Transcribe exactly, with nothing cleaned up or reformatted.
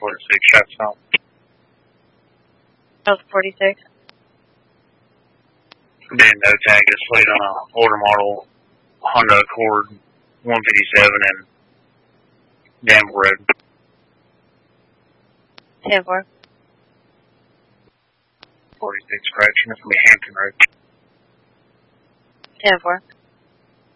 forty-six, shots out. Delta forty-six. Being no tag is fleet on a older model Honda Accord one fifty-seven and Danville Road. ten four. forty-six correction, it's going to be Hampton Road. ten four.